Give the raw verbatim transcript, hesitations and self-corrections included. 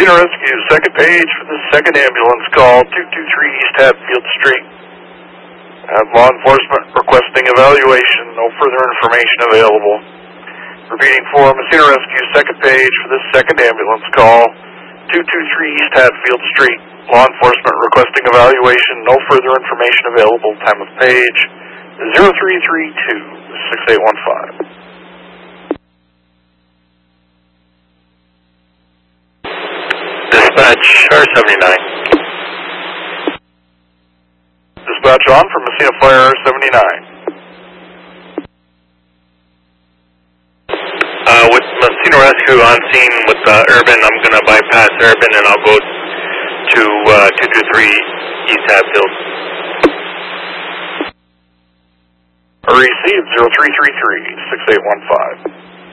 Messina Rescue, second page for the second ambulance call, two two three East Hatfield Street. Have law enforcement requesting evaluation, no further information available. Repeating for Messina Rescue, second page for the second ambulance call, two two three East Hatfield Street. Law enforcement requesting evaluation, no further information available. Time of page zero three three two six eight one five. Dispatch R seventy-nine. Dispatch on from Messina Fire R seventy-nine. Uh, with Messina Rescue on scene with uh, Urban, I'm going to bypass Urban and I'll go to uh, two two three East Hatfield. Received zero three three three six eight one five.